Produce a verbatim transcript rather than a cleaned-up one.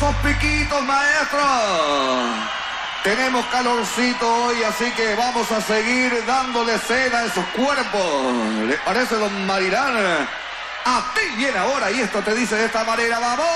esos piquitos, maestro. Tenemos calorcito hoy, así que vamos a seguir dándole cena a esos cuerpos. ¿Le parece, don Marirán? A ti viene ahora y esto te dice de esta manera, vamos.